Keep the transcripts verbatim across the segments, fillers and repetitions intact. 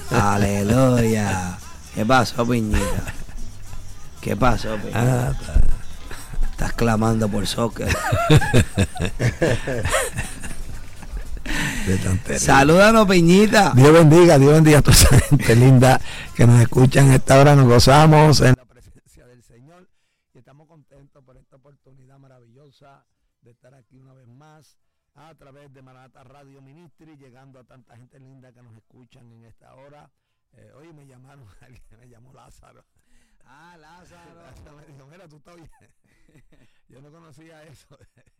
Aleluya. ¿Qué pasó, Piñita? ¿Qué pasó, Piñita? Ah, estás clamando por soccer. Salúdanos, Piñita. Dios bendiga, Dios bendiga a toda esa gente linda que nos escucha en esta hora. Nos gozamos en la presencia del Señor y estamos contentos por esta oportunidad maravillosa de estar aquí una vez más a través de Maranata Radio Ministry, llegando a tanta gente linda que nos escuchan en esta hora. Eh, hoy me llamaron, alguien me llamó Lázaro. Ah, Lázaro. Lázaro me dijo, mira, tú estás bien. Yo no conocía eso.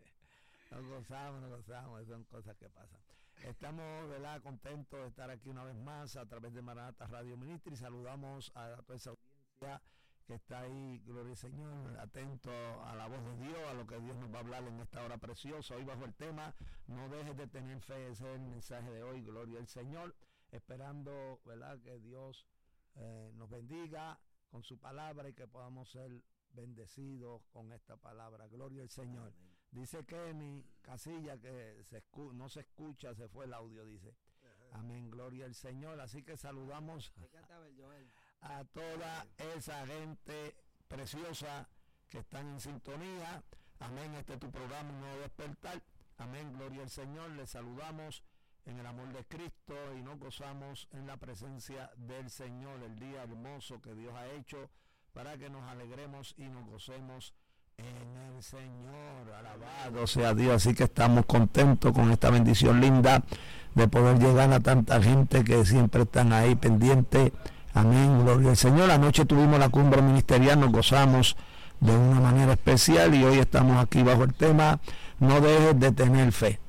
Nos gozamos, nos gozamos, son cosas que pasan. Estamos, ¿verdad?, contentos de estar aquí una vez más a través de Maranata Radio Ministry. Saludamos a toda esa audiencia que está ahí, gloria al Señor, atento a la voz de Dios, a lo que Dios nos va a hablar en esta hora preciosa. Hoy bajo el tema, no dejes de tener fe, ese es el mensaje de hoy, gloria al Señor, esperando, ¿verdad?, que Dios eh, nos bendiga con su palabra y que podamos ser bendecidos con esta palabra, gloria al Señor. Amén. Dice Kenny Casilla que se escu- no se escucha, se fue el audio, dice. Ajá. Amén, gloria al Señor. Así que saludamos a, a toda esa gente preciosa que están en sintonía. Amén, este es tu programa, Un Nuevo Despertar. Amén, gloria al Señor. Les saludamos en el amor de Cristo y nos gozamos en la presencia del Señor, el día hermoso que Dios ha hecho para que nos alegremos y nos gocemos en el Señor. Alabado sea Dios. Así que estamos contentos con esta bendición linda de poder llegar a tanta gente que siempre están ahí pendientes. Amén, gloria al Señor. Anoche tuvimos la cumbre ministerial, nos gozamos de una manera especial y hoy estamos aquí bajo el tema no dejes de tener fe.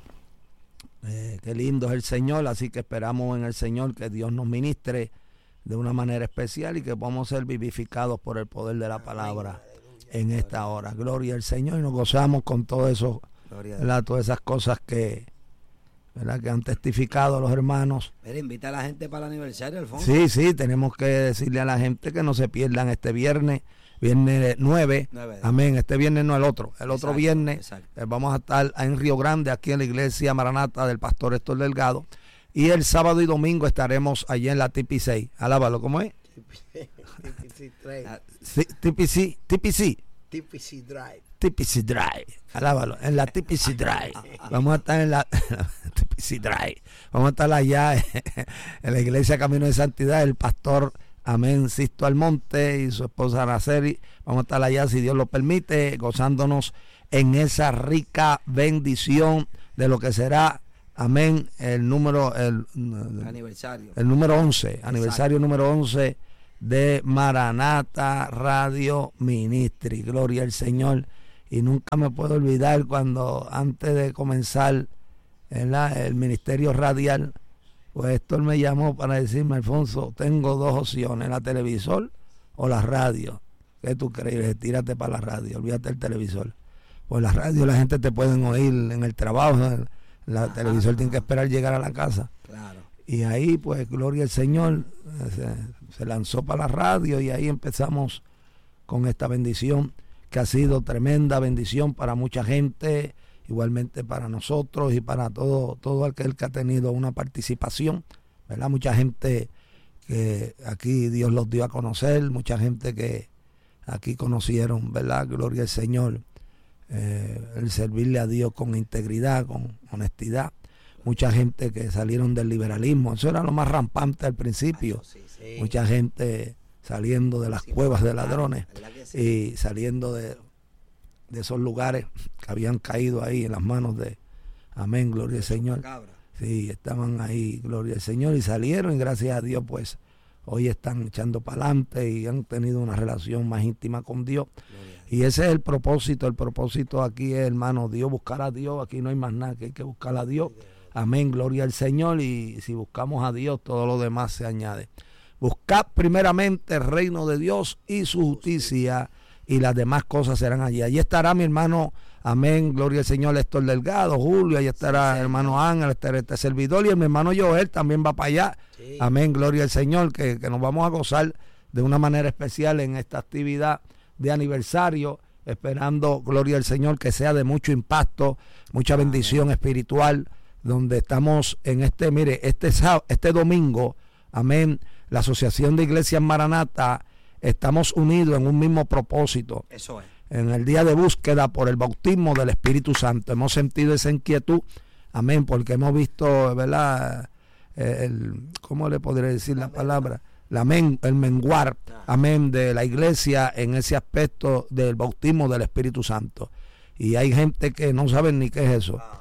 Eh, qué lindo es el Señor, así que esperamos en el Señor que Dios nos ministre de una manera especial y que podamos ser vivificados por el poder de la palabra en esta hora. Gloria al Señor, y nos gozamos con todo eso, ¿verdad? Todas esas cosas que, ¿verdad?, que han testificado los hermanos. Mira, invita a la gente para el aniversario, Alfonso. Sí, sí, tenemos que decirle a la gente que no se pierdan este viernes, viernes nueve, nueve amén, este viernes no el otro, el exacto, otro viernes exacto. Vamos a estar en Río Grande, aquí en la iglesia Maranata del pastor Héctor Delgado, y el sábado y domingo estaremos allí en la T P C. Alábalo, ¿cómo es? T P C, T P C, T P C Drive. T P C Drive, alábalo, en la T P C Drive. Vamos a estar en la T P C Drive. Vamos a estar allá en la iglesia Camino de Santidad, el pastor, amén, Sisto Almonte y su esposa Araceli. Vamos a estar allá, si Dios lo permite, gozándonos en esa rica bendición de lo que será, amén, el número, el, el aniversario. El número once, exacto. Aniversario número once de Maranata Radio Ministry. Gloria al Señor. Y nunca me puedo olvidar cuando antes de comenzar el, el ministerio radial, pues Héctor me llamó para decirme, Alfonso, tengo dos opciones, la televisor o la radio. ¿Qué tú crees? Tírate para la radio, olvídate del televisor. Pues la radio la gente te pueden oír en el trabajo, la Ajá. televisor tiene que esperar llegar a la casa. Claro. Y ahí, pues, gloria al Señor, se, se lanzó para la radio y ahí empezamos con esta bendición que ha sido tremenda bendición para mucha gente, igualmente para nosotros y para todo, todo aquel que ha tenido una participación, ¿verdad? Mucha gente que aquí Dios los dio a conocer, mucha gente que aquí conocieron, ¿verdad? Gloria al Señor, eh, el servirle a Dios con integridad, con honestidad. Mucha gente que salieron del liberalismo, eso era lo más rampante al principio. Sí, sí. Mucha gente saliendo de las sí, cuevas de ladrones sí. y saliendo de, de esos lugares que habían caído ahí en las manos de, amén, gloria al Señor. Sí, estaban ahí, gloria al Señor, y salieron y gracias a Dios pues hoy están echando para adelante y han tenido una relación más íntima con Dios. Y ese es el propósito, el propósito aquí es, hermano, Dios, buscar a Dios, aquí no hay más nada, que hay que buscar a Dios. Amén, gloria al Señor, y si buscamos a Dios, todo lo demás se añade. Buscad primeramente el reino de Dios y su justicia, y las demás cosas serán allí. Allí estará mi hermano, amén, gloria al Señor, Héctor Delgado, Julio, allí estará el hermano Ángel, estará este servidor, y el mi hermano Joel también va para allá. Sí. Amén, gloria al Señor, que, que nos vamos a gozar de una manera especial en esta actividad de aniversario, esperando, gloria al Señor, que sea de mucho impacto, mucha bendición espiritual, donde estamos en este, mire, este sábado, este domingo amén, la Asociación de Iglesias Maranata, estamos unidos en un mismo propósito. Eso es. En el día de búsqueda por el bautismo del Espíritu Santo. Hemos sentido esa inquietud, amén, porque hemos visto, ¿verdad? El, ¿cómo le podré decir la, la palabra? La men, el menguar, amén, de la iglesia en ese aspecto del bautismo del Espíritu Santo. Y hay gente que no sabe ni qué es eso. Ajá.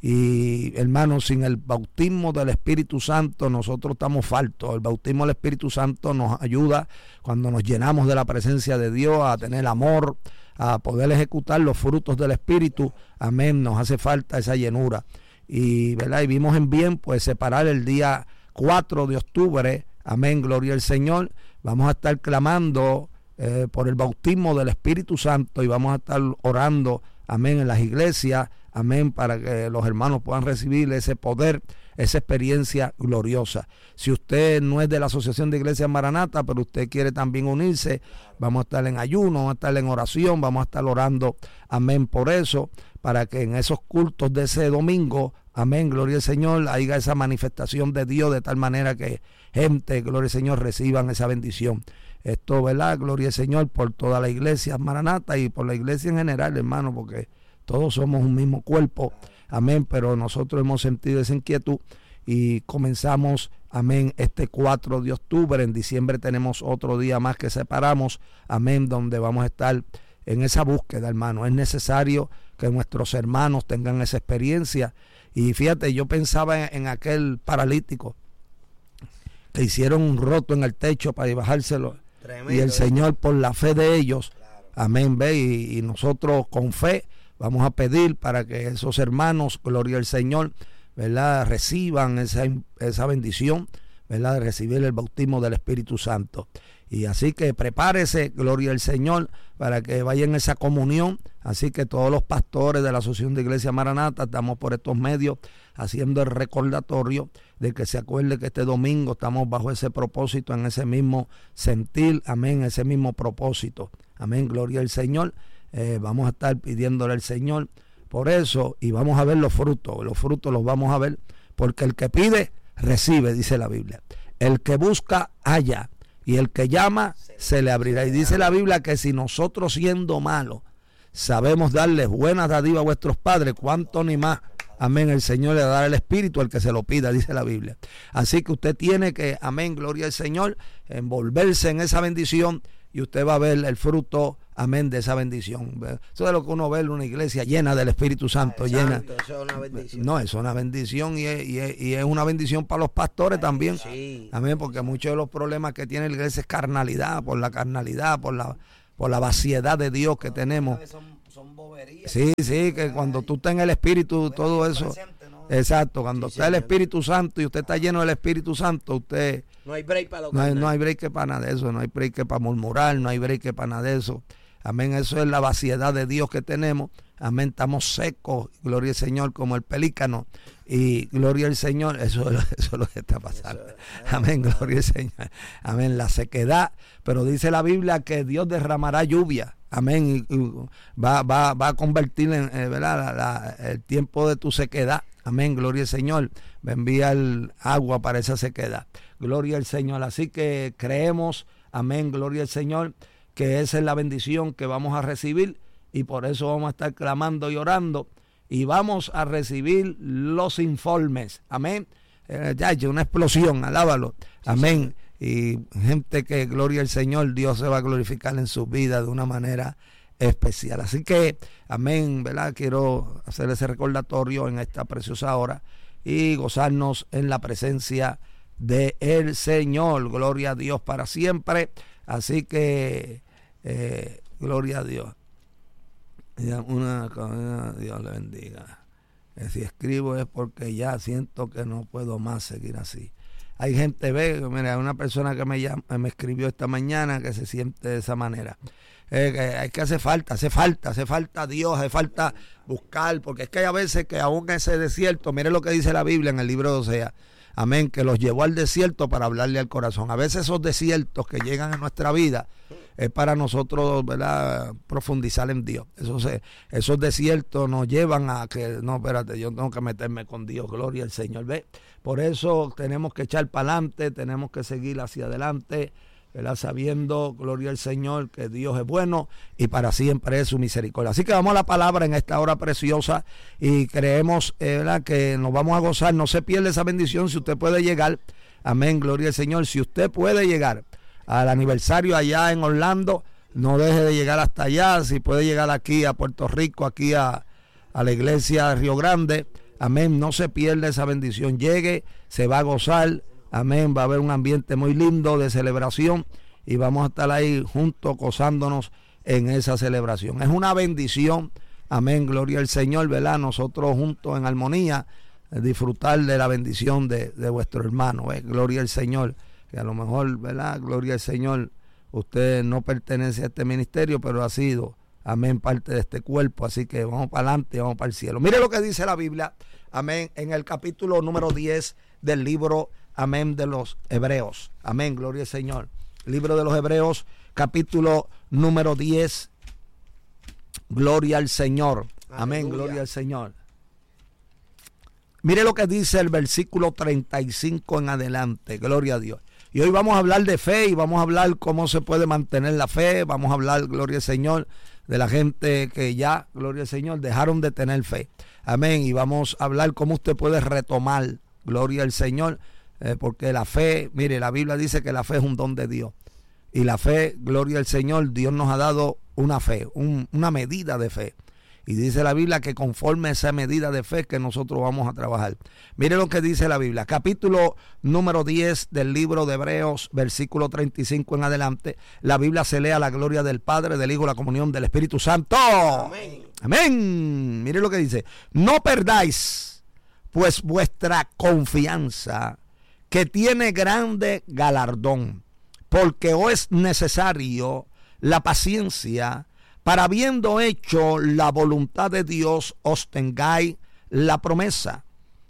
Y hermanos, sin el bautismo del Espíritu Santo nosotros estamos faltos. El bautismo del Espíritu Santo nos ayuda cuando nos llenamos de la presencia de Dios a tener amor, a poder ejecutar los frutos del Espíritu. Amén, nos hace falta esa llenura. Y, ¿verdad? Y vimos en bien pues separar el día cuatro de octubre, amén, gloria al Señor. Vamos a estar clamando eh, por el bautismo del Espíritu Santo y vamos a estar orando, amén, en las iglesias, amén, para que los hermanos puedan recibir ese poder, esa experiencia gloriosa. Si usted no es de la Asociación de Iglesias Maranata, pero usted quiere también unirse, vamos a estar en ayuno, vamos a estar en oración, vamos a estar orando, amén, por eso, para que en esos cultos de ese domingo, amén, gloria al Señor, haya esa manifestación de Dios de tal manera que gente, gloria al Señor, reciban esa bendición. Esto, ¿verdad? Gloria al Señor por toda la iglesia Maranata y por la iglesia en general, hermano, porque todos somos un mismo cuerpo, amén, pero nosotros hemos sentido esa inquietud y comenzamos, amén, este cuatro de octubre. En diciembre tenemos otro día más que separamos, amén, donde vamos a estar en esa búsqueda, hermano. Es necesario que nuestros hermanos tengan esa experiencia. Y fíjate, yo pensaba en, en aquel paralítico que hicieron un roto en el techo para bajárselo. Tremendo, y el Señor, por la fe de ellos, claro, amén, ve, y, y nosotros con fe vamos a pedir para que esos hermanos, gloria al Señor, ¿verdad?, reciban esa, esa bendición, ¿verdad?, de recibir el bautismo del Espíritu Santo. Y así que prepárese, gloria al Señor, para que vayan en esa comunión. Así que todos los pastores de la Asociación de Iglesia Maranata estamos por estos medios haciendo el recordatorio de que se acuerde que este domingo estamos bajo ese propósito, en ese mismo sentir, amén, ese mismo propósito. Amén, gloria al Señor. Eh, vamos a estar pidiéndole al Señor por eso y vamos a ver los frutos. Los frutos los vamos a ver porque el que pide, recibe, dice la Biblia. El que busca, halla. Y el que llama, se le abrirá. Y dice la Biblia que si nosotros, siendo malos, sabemos darles buenas dádivas a vuestros padres, cuánto ni más, amén, el Señor le dará el Espíritu al que se lo pida, dice la Biblia. Así que usted tiene que, amén, gloria al Señor, envolverse en esa bendición y usted va a ver el fruto, amén, de esa bendición. Eso es lo que uno ve en una iglesia llena del Espíritu Santo, ah, llena. Santo, eso es una bendición. No, es una bendición y es, y, es, y es una bendición para los pastores. Ay, también. Sí. Amén, porque muchos de los problemas que tiene la iglesia es carnalidad, por la carnalidad, por la, por la vaciedad de Dios que no, tenemos. Son, son boberías. Sí, sí, que cuando tú estás en el Espíritu, todo eso. Presente, ¿no? Exacto, cuando sí, está sí, el Espíritu Santo y usted está lleno del Espíritu Santo, usted... No hay break para lo que no hay, no hay break para nada de eso, no hay break para murmurar, no hay break para nada de eso. Amén, eso es la vaciedad de Dios que tenemos. Amén, estamos secos, gloria al Señor, como el pelícano. Y gloria al Señor, eso, eso es lo que está pasando. Amén, gloria al Señor. Amén, la sequedad. Pero dice la Biblia que Dios derramará lluvia. Amén, y, y va, va, va a convertir en, eh, ¿verdad? La, la, el tiempo de tu sequedad. Amén, gloria al Señor. Va a enviar agua para esa sequedad. Gloria al Señor. Así que creemos, amén, gloria al Señor, que esa es la bendición que vamos a recibir y por eso vamos a estar clamando y orando y vamos a recibir los informes. Amén. Eh, ya, ya una explosión, alábalo. Amén. Sí, y gente que, gloria al Señor, Dios se va a glorificar en su vida de una manera especial. Así que, amén, ¿verdad? Quiero hacer ese recordatorio en esta preciosa hora y gozarnos en la presencia de el Señor. Gloria a Dios para siempre. Así que, eh, gloria a Dios. Una, una, Dios le bendiga. Eh, si escribo es porque ya siento que no puedo más seguir así. Hay gente, ve, mira, una persona que me llama, me escribió esta mañana que se siente de esa manera. Eh, que hay que hace falta, hace falta, hace falta Dios, hace falta buscar, porque es que hay a veces que aún ese desierto, mire lo que dice la Biblia en el libro de Oseas, amén, que los llevó al desierto para hablarle al corazón. A veces esos desiertos que llegan a nuestra vida, es para nosotros, ¿verdad?, profundizar en Dios. Esos, esos desiertos nos llevan a que, no, espérate, yo tengo que meterme con Dios, gloria al Señor. ¿Ve? Por eso tenemos que echar para adelante, tenemos que seguir hacia adelante, ¿verdad?, sabiendo, gloria al Señor, que Dios es bueno y para siempre es su misericordia. Así que vamos a la palabra en esta hora preciosa y creemos, ¿verdad?, que nos vamos a gozar. No se pierda esa bendición si usted puede llegar. Amén, gloria al Señor. Si usted puede llegar al aniversario allá en Orlando, no deje de llegar hasta allá. Si puede llegar aquí a Puerto Rico, aquí a, a la iglesia de Río Grande, amén, no se pierda esa bendición. Llegue, se va a gozar, amén, va a haber un ambiente muy lindo de celebración y vamos a estar ahí juntos gozándonos en esa celebración. Es una bendición, amén, gloria al Señor, ¿verdad? Nosotros juntos en armonía, disfrutar de la bendición de, de vuestro hermano, ¿eh? Gloria al Señor. Que a lo mejor, ¿verdad?, gloria al Señor, usted no pertenece a este ministerio, pero ha sido, amén, parte de este cuerpo. Así que vamos para adelante, vamos para el cielo. Mire lo que dice la Biblia, amén, en el capítulo número diez del libro, amén, de los Hebreos. Amén, gloria al Señor. Libro de los Hebreos, capítulo número diez. Gloria al Señor. Amén, aleluya, gloria al Señor. Mire lo que dice el versículo treinta y cinco en adelante. Gloria a Dios. Y hoy vamos a hablar de fe y vamos a hablar cómo se puede mantener la fe. Vamos a hablar, gloria al Señor, de la gente que ya, gloria al Señor, dejaron de tener fe. Amén. Y vamos a hablar cómo usted puede retomar, gloria al Señor, eh, porque la fe, mire, la Biblia dice que la fe es un don de Dios. Y la fe, gloria al Señor, Dios nos ha dado una fe, un, una medida de fe. Y dice la Biblia que conforme a esa medida de fe que nosotros vamos a trabajar. Mire lo que dice la Biblia. Capítulo número diez del libro de Hebreos, versículo treinta y cinco en adelante. La Biblia se lee a la gloria del Padre, del Hijo, la comunión del Espíritu Santo. Amén. Amén. Mire lo que dice. No perdáis pues vuestra confianza, que tiene grande galardón, porque os es necesario la paciencia, para habiendo hecho la voluntad de Dios, os tengáis la promesa.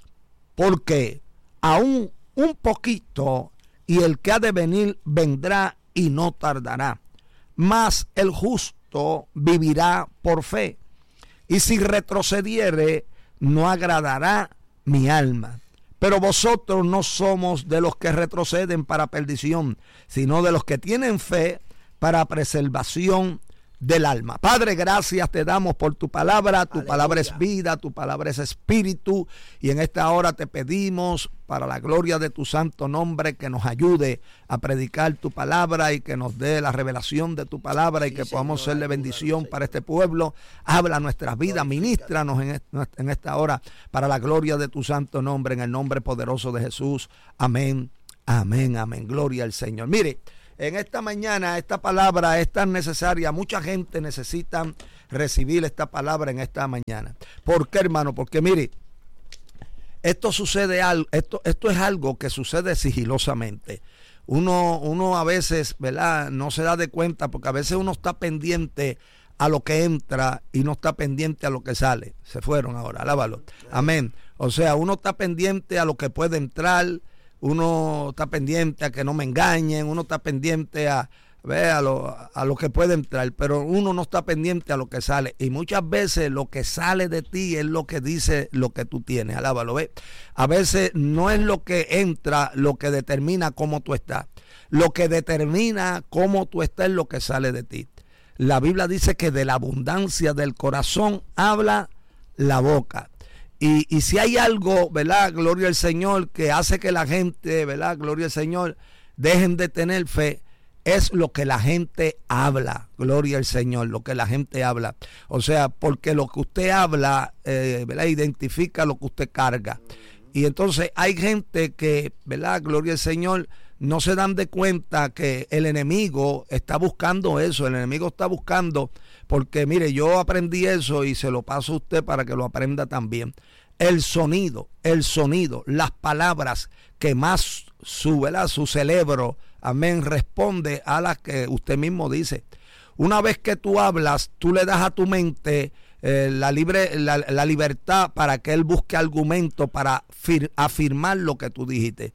Porque aún un poquito, y el que ha de venir vendrá y no tardará. Mas el justo vivirá por fe. Y si retrocediere, no agradará mi alma. Pero vosotros no somos de los que retroceden para perdición, sino de los que tienen fe para preservación del alma. Padre, gracias te damos por tu palabra. Tu Aleluya. Palabra es vida, tu palabra es espíritu, y en esta hora te pedimos, para la gloria de tu santo nombre, que nos ayude a predicar tu palabra y que nos dé la revelación de tu palabra, sí, y que Señor, podamos ser de bendición ayúdalo, para este pueblo. Habla nuestras vidas, ministranos en, en esta hora, para la gloria de tu santo nombre, en el nombre poderoso de Jesús. Amén, amén, amén. Gloria al Señor. Mire, en esta mañana esta palabra es tan necesaria. Mucha gente necesita recibir esta palabra en esta mañana. ¿Por qué, hermano? Porque mire, esto sucede algo, esto, esto es algo que sucede sigilosamente. Uno, uno a veces, ¿verdad?, no se da de cuenta, porque a veces uno está pendiente a lo que entra y no está pendiente a lo que sale. Se fueron ahora, alábalo. Amén. O sea, uno está pendiente a lo que puede entrar. Uno está pendiente a que no me engañen, uno está pendiente a, ve, a, lo, a lo que puede entrar, pero uno no está pendiente a lo que sale. Y muchas veces lo que sale de ti es lo que dice lo que tú tienes. Alábalo, ve. A veces no es lo que entra lo que determina cómo tú estás. Lo que determina cómo tú estás es lo que sale de ti. La Biblia dice que de la abundancia del corazón habla la boca. Y, y si hay algo, ¿verdad?, gloria al Señor, que hace que la gente, ¿verdad?, gloria al Señor, dejen de tener fe, es lo que la gente habla. Gloria al Señor, lo que la gente habla. O sea, porque lo que usted habla, eh, ¿verdad?, identifica lo que usted carga. Y entonces hay gente que, ¿verdad?, gloria al Señor, no se dan de cuenta que el enemigo está buscando eso. El enemigo está buscando, porque mire, yo aprendí eso y se lo paso a usted para que lo aprenda también. El sonido, el sonido, las palabras que más su, ¿verdad?, su cerebro, amén, responde a las que usted mismo dice. Una vez que tú hablas, tú le das a tu mente eh, la, libre, la, la libertad para que él busque argumentos para fir, afirmar lo que tú dijiste.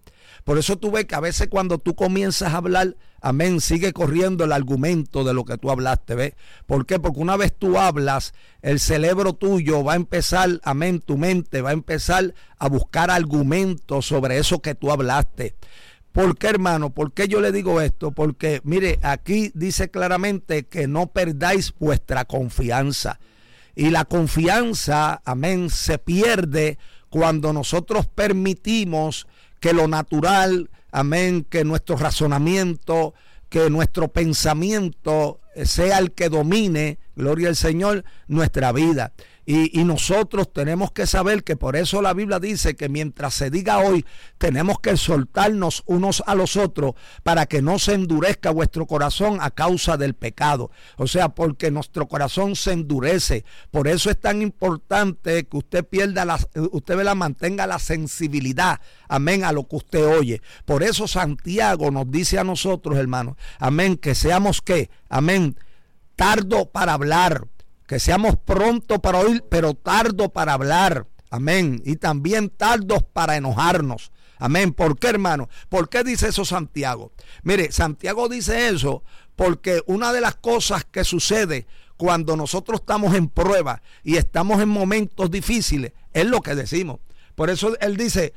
Por eso tú ves que a veces cuando tú comienzas a hablar, amén, sigue corriendo el argumento de lo que tú hablaste, ¿ves? ¿Por qué? Porque una vez tú hablas, el cerebro tuyo va a empezar, amén, tu mente va a empezar a buscar argumentos sobre eso que tú hablaste. ¿Por qué, hermano? ¿Por qué yo le digo esto? Porque, mire, aquí dice claramente que no perdáis vuestra confianza. Y la confianza, amén, se pierde cuando nosotros permitimos que lo natural, amén, que nuestro razonamiento, que nuestro pensamiento sea el que domine, gloria al Señor, nuestra vida. Y, y nosotros tenemos que saber que por eso la Biblia dice que mientras se diga hoy, tenemos que exhortarnos unos a los otros para que no se endurezca vuestro corazón a causa del pecado. O sea, porque nuestro corazón se endurece. Por eso es tan importante que usted pierda la, usted la mantenga la sensibilidad, amén, a lo que usted oye. Por eso Santiago nos dice a nosotros, hermanos, amén, que seamos ¿qué? Amén, tardo para hablar. Que seamos pronto para oír, pero tardo para hablar. Amén. Y también tardos para enojarnos. Amén. ¿Por qué, hermano? ¿Por qué dice eso Santiago? Mire, Santiago dice eso porque una de las cosas que sucede cuando nosotros estamos en prueba y estamos en momentos difíciles es lo que decimos. Por eso él dice,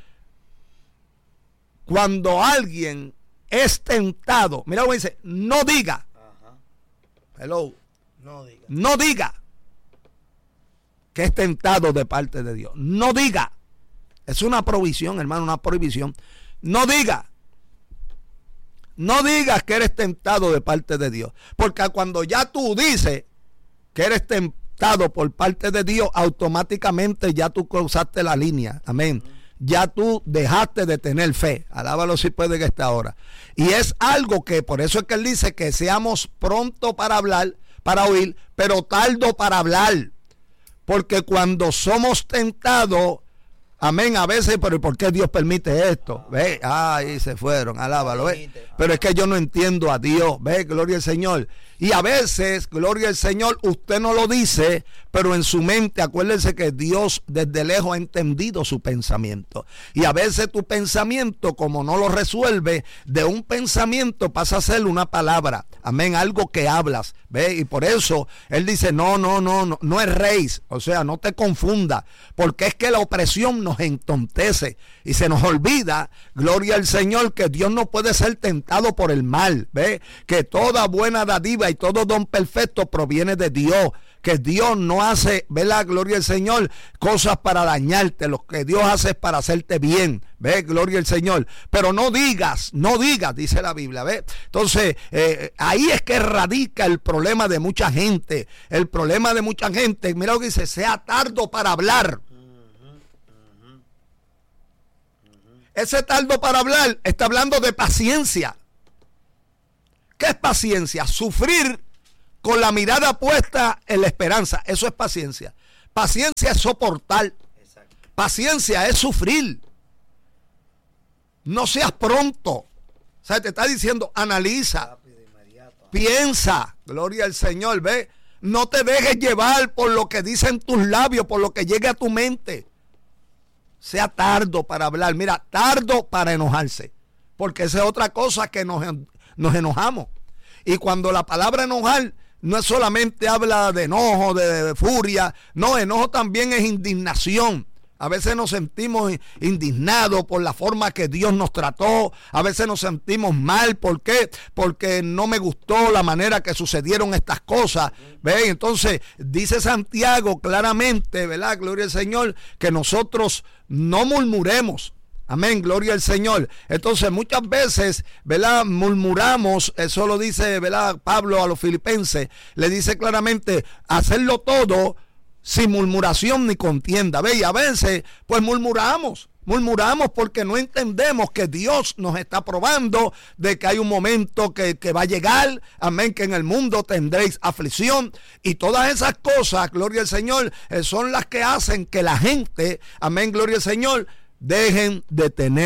cuando alguien es tentado, mira cómo dice, no diga. Ajá. Hello. No diga. No diga que es tentado de parte de Dios. No diga. Es una provisión, hermano, una prohibición. No diga. No digas que eres tentado de parte de Dios. Porque cuando ya tú dices que eres tentado por parte de Dios, automáticamente ya tú cruzaste la línea. Amén. Ya tú dejaste de tener fe. Alábalo si puede que esta hora. Y es algo que, por eso es que él dice que seamos pronto para hablar, para oír, pero tardo para hablar. Porque cuando somos tentados, amén, a veces, pero ¿por qué Dios permite esto? Ve, ahí se fueron, alábalo, ve. Pero es que yo no entiendo a Dios, ve, gloria al Señor. Y a veces, gloria al Señor, usted no lo dice, pero en su mente, acuérdense que Dios desde lejos ha entendido su pensamiento. Y a veces tu pensamiento, como no lo resuelve, de un pensamiento pasa a ser una palabra. Amén, algo que hablas, ¿ve? Y por eso él dice, no, no, no, no, no erréis. O sea, no te confunda, porque es que la opresión nos entontece y se nos olvida, gloria al Señor, que Dios no puede ser tentado por el mal, ¿ve? Que toda buena dádiva y todo don perfecto proviene de Dios. Que Dios no hace, ve la gloria al Señor, cosas para dañarte. Lo que Dios hace es para hacerte bien. Ve, gloria al Señor. Pero no digas, no digas, dice la Biblia. Ve. Entonces, eh, ahí es que radica el problema de mucha gente. El problema de mucha gente, mira lo que dice, sea tardo para hablar. Ese tardo para hablar está hablando de paciencia. ¿Qué es paciencia? Sufrir con la mirada puesta en la esperanza. Eso es paciencia. Paciencia es soportar. Exacto. Paciencia es sufrir. No seas pronto. O sea, te está diciendo, analiza. Rápido, inmediato. Piensa. Gloria al Señor, ve. No te dejes llevar por lo que dicen tus labios, por lo que llegue a tu mente. Sea tardo para hablar. Mira, tardo para enojarse. Porque esa es otra cosa que nos, nos enojamos. Y cuando la palabra enojar no es solamente habla de enojo, de, de furia. No, enojo también es indignación. A veces nos sentimos indignados por la forma que Dios nos trató. A veces nos sentimos mal. ¿Por qué? Porque no me gustó la manera que sucedieron estas cosas. ¿Ve? Entonces, dice Santiago claramente, ¿verdad? Gloria al Señor, que nosotros no murmuremos. Amén, gloria al Señor. Entonces muchas veces, ¿verdad? Murmuramos, eso lo dice, ¿verdad? Pablo a los filipenses, le dice claramente, hacerlo todo sin murmuración ni contienda. ¿Ve? Y a veces, pues murmuramos, murmuramos porque no entendemos que Dios nos está probando de que hay un momento que, que va a llegar, amén, que en el mundo tendréis aflicción. Y todas esas cosas, gloria al Señor, eh, son las que hacen que la gente, amén, gloria al Señor, dejen de tener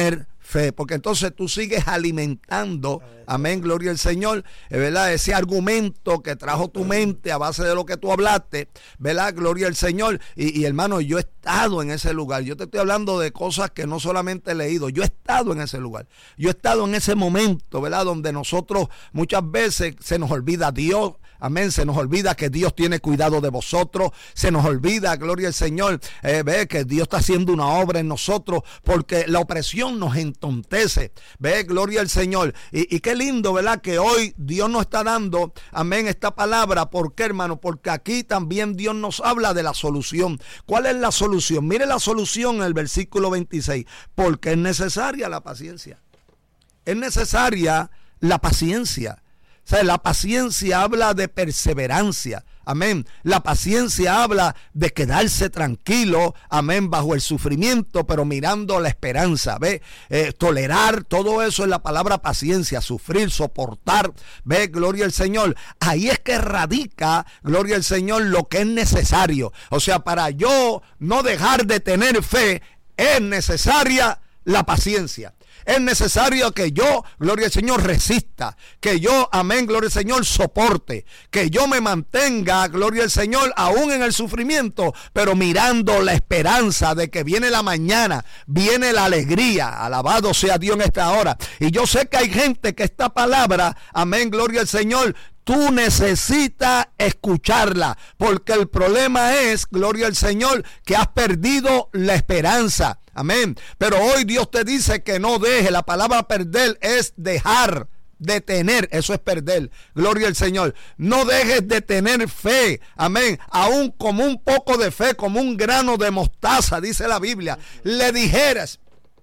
fe, porque entonces tú sigues alimentando, amén, gloria al Señor, ¿verdad? Ese argumento que trajo tu mente a base de lo que tú hablaste, ¿verdad? Gloria al Señor. Y, y hermano, yo he estado en ese lugar. Yo te estoy hablando de cosas que no solamente he leído, yo he estado en ese lugar. Yo he estado en ese momento, ¿verdad? Donde nosotros muchas veces se nos olvida Dios. Amén, se nos olvida que Dios tiene cuidado de vosotros, se nos olvida, gloria al Señor, eh, ve que Dios está haciendo una obra en nosotros, porque la opresión nos entontece, ve, gloria al Señor, y, y qué lindo, ¿verdad? Que hoy Dios nos está dando, amén, esta palabra. ¿Por qué, hermano? Porque aquí también Dios nos habla de la solución. ¿Cuál es la solución? Mire la solución en el versículo veintiséis, porque es necesaria la paciencia, es necesaria la paciencia. O sea, la paciencia habla de perseverancia, amén. La paciencia habla de quedarse tranquilo, amén, bajo el sufrimiento, pero mirando la esperanza, ve, eh, tolerar, todo eso es la palabra paciencia, sufrir, soportar, ve, gloria al Señor. Ahí es que radica, gloria al Señor, lo que es necesario. O sea, para yo no dejar de tener fe, es necesaria la paciencia. Es necesario que yo, gloria al Señor, resista, que yo, amén, gloria al Señor, soporte, que yo me mantenga, gloria al Señor, aún en el sufrimiento, pero mirando la esperanza de que viene la mañana, viene la alegría. Alabado sea Dios en esta hora. Y yo sé que hay gente que esta palabra, amén, gloria al Señor, tú necesitas escucharla, porque el problema es, gloria al Señor, que has perdido la esperanza. Amén. Pero hoy Dios te dice que no deje. La palabra perder es dejar de tener. Eso es perder. Gloria al Señor. No dejes de tener fe. Amén. Aún como un poco de fe, como un grano de mostaza, dice la Biblia. Le dijeras,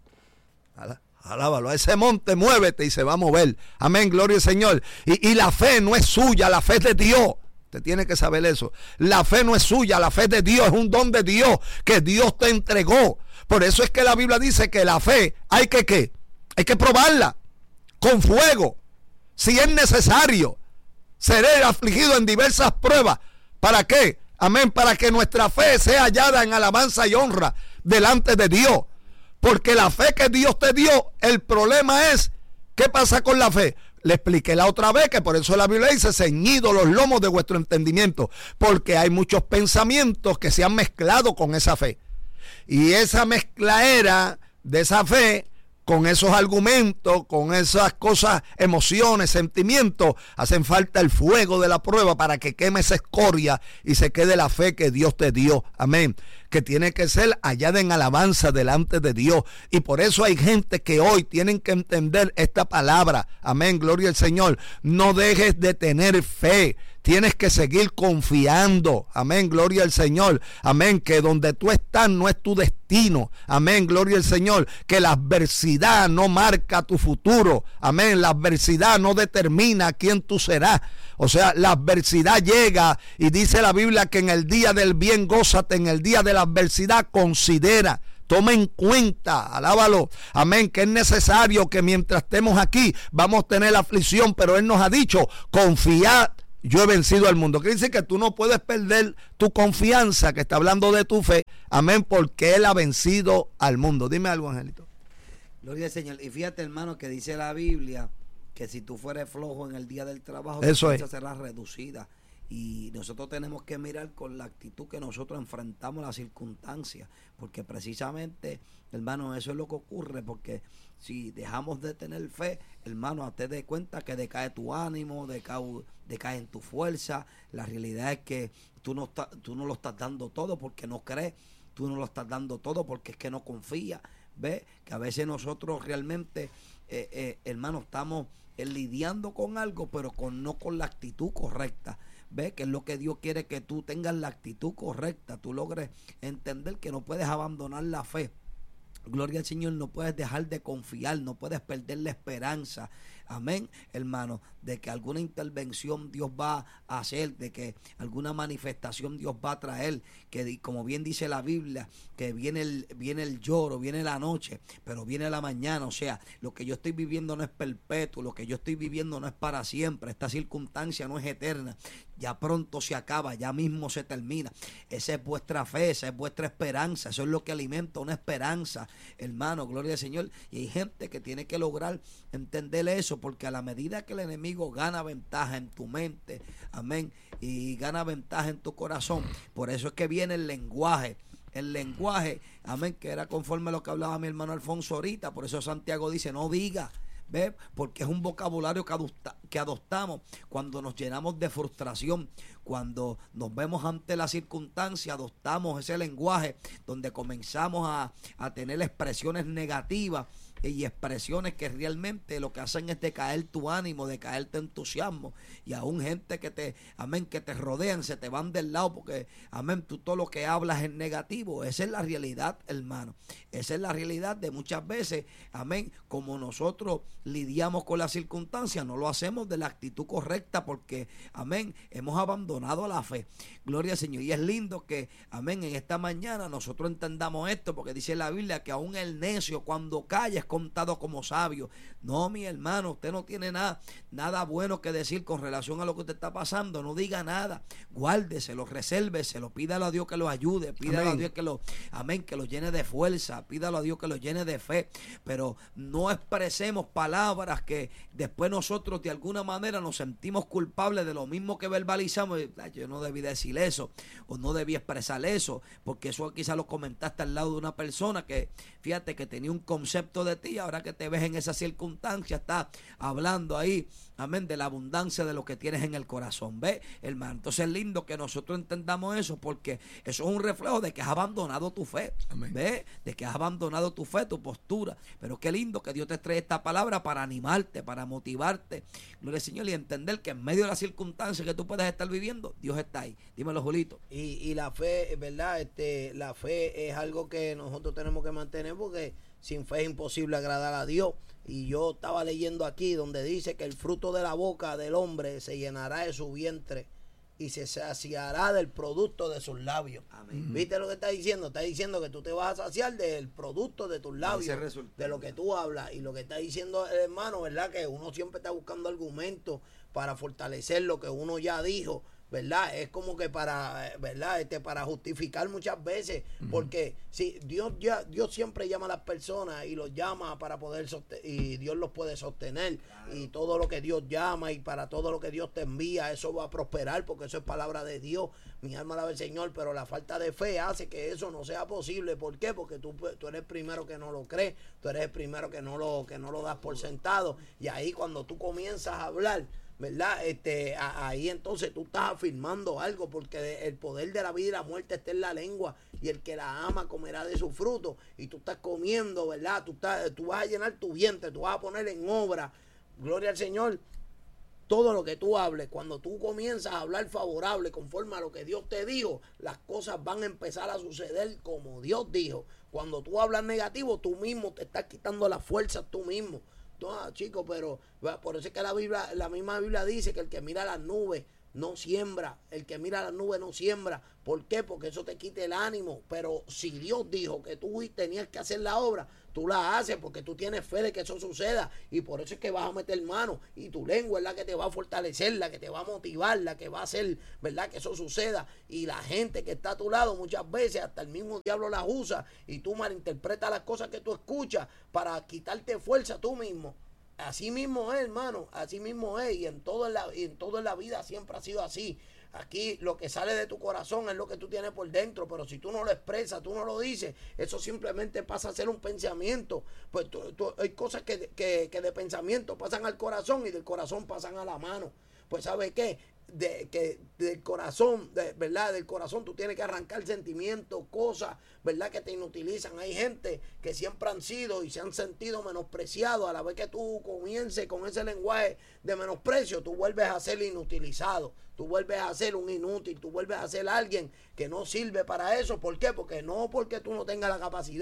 alábalo, a ese monte muévete y se va a mover. Amén, gloria al Señor. Y, y la fe no es suya, la fe es de Dios. Usted tiene que saber eso. La fe no es suya, la fe es de Dios, es un don de Dios que Dios te entregó. Por eso es que la Biblia dice que la fe hay que ¿qué? Hay que probarla con fuego. Si es necesario, seré afligido en diversas pruebas. ¿Para qué? Amén, para que nuestra fe sea hallada en alabanza y honra delante de Dios. Porque la fe que Dios te dio, el problema es, ¿qué pasa con la fe? Le expliqué la otra vez que por eso la Biblia dice, ceñido los lomos de vuestro entendimiento, porque hay muchos pensamientos que se han mezclado con esa fe. Y esa mezclaera de esa fe, con esos argumentos, con esas cosas, emociones, sentimientos, hacen falta el fuego de la prueba para que queme esa escoria y se quede la fe que Dios te dio. Amén. Que tiene que ser hallada en alabanza delante de Dios. Y por eso hay gente que hoy tienen que entender esta palabra. Amén, gloria al Señor. No dejes de tener fe. Tienes que seguir confiando. Amén, gloria al Señor. Amén, que donde tú estás no es tu destino. Amén, gloria al Señor. Que la adversidad no marca tu futuro. Amén, la adversidad no determina quién tú serás. O sea, la adversidad llega y dice la Biblia que en el día del bien gózate, en el día de la adversidad considera. Toma en cuenta, alábalo, amén, que es necesario que mientras estemos aquí vamos a tener aflicción, pero Él nos ha dicho, confiad, yo he vencido al mundo. Quiere decir que tú no puedes perder tu confianza, que está hablando de tu fe, amén, porque Él ha vencido al mundo. Dime algo, Angelito. Gloria al Señor. Y fíjate, hermano, que dice la Biblia que si tú fueres flojo en el día del trabajo, tu fuerza será reducida. Y nosotros tenemos que mirar con la actitud que nosotros enfrentamos las circunstancias, porque precisamente, hermano, eso es lo que ocurre, porque si dejamos de tener fe, hermano, te des cuenta que decae tu ánimo, decae, decae en tu fuerza. La realidad es que tú no, está, tú no lo estás dando todo porque no crees, tú no lo estás dando todo porque es que no confías. ¿Ves? Que a veces nosotros realmente, eh, eh, hermano, estamos eh, lidiando con algo, pero con no con la actitud correcta. ¿Ves? Que es lo que Dios quiere, que tú tengas la actitud correcta, tú logres entender que no puedes abandonar la fe. Gloria al Señor, no puedes dejar de confiar, no puedes perder la esperanza. amén, hermano, de que alguna intervención Dios va a hacer, de que alguna manifestación Dios va a traer, que como bien dice la Biblia, que viene el, viene el lloro, viene la noche, pero viene la mañana. O sea, lo que yo estoy viviendo no es perpetuo, lo que yo estoy viviendo no es para siempre, esta circunstancia no es eterna, ya pronto se acaba, ya mismo se termina. Esa es vuestra fe, esa es vuestra esperanza, eso es lo que alimenta una esperanza, hermano, gloria al Señor. Y hay gente que tiene que lograr entender eso, porque a la medida que el enemigo gana ventaja en tu mente, amén, y gana ventaja en tu corazón, por eso es que viene el lenguaje, el lenguaje, amén, que era conforme a lo que hablaba mi hermano Alfonso ahorita. Por eso Santiago dice, no diga, ¿ve? Porque es un vocabulario que, adopta, que adoptamos cuando nos llenamos de frustración, cuando nos vemos ante la circunstancia, adoptamos ese lenguaje donde comenzamos a, a tener expresiones negativas y expresiones que realmente lo que hacen es decaer tu ánimo, decaer tu entusiasmo, y aún gente que te, amén, que te rodean, se te van del lado porque, amén, tú todo lo que hablas es negativo. Esa es la realidad, hermano, esa es la realidad de muchas veces, amén, como nosotros lidiamos con las circunstancias, no lo hacemos de la actitud correcta porque, amén, hemos abandonado la fe, gloria al Señor. Y es lindo que, amén, en esta mañana nosotros entendamos esto, porque dice la Biblia que aún el necio cuando calla es contado como sabio. No, mi hermano, usted no tiene nada, nada bueno que decir con relación a lo que usted está pasando. No diga nada, guárdeselo, resérveselo, pídalo a Dios que lo ayude, pídalo amén. a Dios que lo, amén, que lo llene de fuerza, pídalo a Dios que lo llene de fe, pero no expresemos palabras que después nosotros de alguna manera nos sentimos culpables de lo mismo que verbalizamos. Yo no debí decir eso, o no debí expresar eso, porque eso quizás lo comentaste al lado de una persona que, fíjate, que tenía un concepto de ti, ahora que te ves en esa circunstancia, está hablando ahí, amén, de la abundancia de lo que tienes en el corazón, ¿ves, hermano? Entonces es lindo que nosotros entendamos eso, porque eso es un reflejo de que has abandonado tu fe, ¿ves? De que has abandonado tu fe, tu postura. Pero qué lindo que Dios te trae esta palabra para animarte, para motivarte, gloria al Señor, y entender que en medio de las circunstancias que tú puedes estar viviendo, Dios está ahí. Dímelo, Julito. Y, y la fe, ¿verdad? Este, la fe es algo que nosotros tenemos que mantener, porque sin fe es imposible agradar a Dios. Y yo estaba leyendo aquí donde dice que el fruto de la boca del hombre se llenará de su vientre y se saciará del producto de sus labios. Amén. ¿Viste lo que está diciendo? Está diciendo que tú te vas a saciar del producto de tus labios, de lo que tú hablas. Y lo que está diciendo el hermano, ¿verdad? Que uno siempre está buscando argumentos para fortalecer lo que uno ya dijo, ¿verdad? Es como que para, ¿verdad? Este, para justificar muchas veces, uh-huh. porque si Dios ya, Dios siempre llama a las personas y los llama para poder sostener, y Dios los puede sostener, claro. Y todo lo que Dios llama y para todo lo que Dios te envía, eso va a prosperar, porque eso es palabra de Dios. Mi alma alaba al Señor, pero la falta de fe hace que eso no sea posible. ¿Por qué? Porque tú, tú eres el primero que no lo crees, tú eres el primero que no lo, que no lo das por sentado, y ahí cuando tú comienzas a hablar, ¿verdad? Este, a, ahí entonces tú estás afirmando algo, porque el poder de la vida y la muerte está en la lengua, y el que la ama comerá de su fruto. Y tú estás comiendo, ¿verdad? Tú, estás, tú vas a llenar tu vientre, tú vas a poner en obra, gloria al Señor, todo lo que tú hables. Cuando tú comienzas a hablar favorable conforme a lo que Dios te dijo, las cosas van a empezar a suceder como Dios dijo. Cuando tú hablas negativo, tú mismo te estás quitando las fuerzas tú mismo. No, chicos, pero por eso es que la Biblia, la misma Biblia dice que el que mira las nubes no siembra, el que mira las nubes no siembra. ¿Por qué? Porque eso te quita el ánimo. Pero si Dios dijo que tú tenías que hacer la obra, tú la haces porque tú tienes fe de que eso suceda, y por eso es que vas a meter mano, y tu lengua es la que te va a fortalecer, la que te va a motivar, la que va a hacer, ¿verdad?, que eso suceda. Y la gente que está a tu lado muchas veces, hasta el mismo diablo las usa, y tú malinterpretas las cosas que tú escuchas para quitarte fuerza tú mismo. Así mismo es, hermano, así mismo es, y en todo en la, y en todo en la vida siempre ha sido así. Aquí lo que sale de tu corazón es lo que tú tienes por dentro, pero si tú no lo expresas, tú no lo dices, eso simplemente pasa a ser un pensamiento. Pues tú, tú, hay cosas que, que, que de pensamiento pasan al corazón y del corazón pasan a la mano. Pues ¿sabe qué? De, que del corazón, de, ¿verdad? Del corazón tú tienes que arrancar sentimientos, cosas, ¿verdad?, que te inutilizan. Hay gente que siempre han sido y se han sentido menospreciados. A la vez que tú comiences con ese lenguaje de menosprecio, tú vuelves a ser inutilizado, tú vuelves a ser un inútil, tú vuelves a ser alguien que no sirve para eso. ¿Por qué? Porque no porque tú no tengas la capacidad,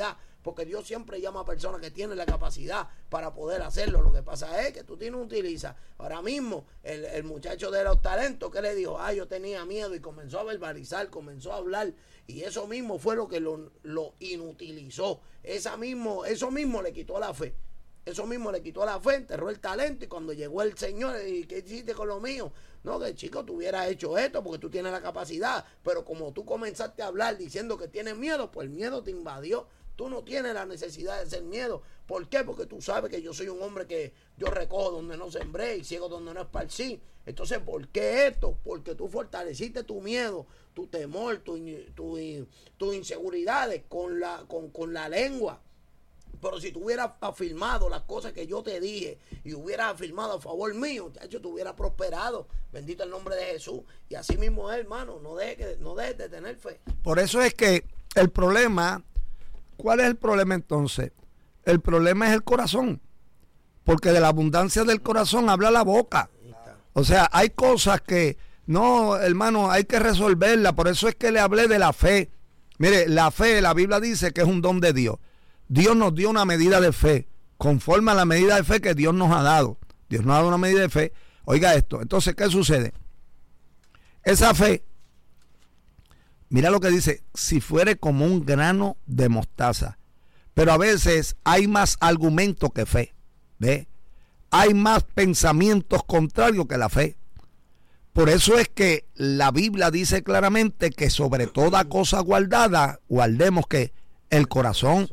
porque Dios siempre llama a personas que tienen la capacidad para poder hacerlo. Lo que pasa es que tú tienes utilizas. Ahora mismo, el, el muchacho de los talentos, que le dijo, ah, yo tenía miedo, y comenzó a verbalizar, comenzó a hablar, y eso mismo fue lo que lo, lo inutilizó. Esa mismo, eso mismo le quitó la fe. Eso mismo le quitó la fe, enterró el talento, y cuando llegó el Señor, ¿y qué hiciste con lo mío? No, que chico, tú hubieras hecho esto porque tú tienes la capacidad, pero como tú comenzaste a hablar diciendo que tienes miedo, pues el miedo te invadió. Tú no tienes la necesidad de ser miedo. ¿Por qué? Porque tú sabes que yo soy un hombre que yo recojo donde no sembré y ciego donde no esparcí. Entonces, ¿por qué esto? Porque tú fortaleciste tu miedo, tu temor, tu, tu, tus inseguridades con la, con, con la lengua. Pero si tú hubieras afirmado las cosas que yo te dije y hubieras afirmado a favor mío, ya yo te hubiera prosperado. Bendito el nombre de Jesús. Y así mismo es, hermano, no dejes no deje de tener fe. Por eso es que el problema, ¿cuál es el problema entonces? El problema es el corazón. Porque de la abundancia del corazón habla la boca. O sea, hay cosas que, no, hermano, hay que resolverlas. Por eso es que le hablé de la fe. Mire, la fe, la Biblia dice que es un don de Dios. Dios nos dio una medida de fe, conforme a la medida de fe que Dios nos ha dado. Dios nos ha dado una medida de fe. Oiga esto, entonces, ¿qué sucede? Esa fe, mira lo que dice, si fuere como un grano de mostaza. Pero a veces hay más argumento que fe, ¿ve? Hay más pensamientos contrarios que la fe. Por eso es que la Biblia dice claramente que sobre toda cosa guardada, guardemos que el corazón.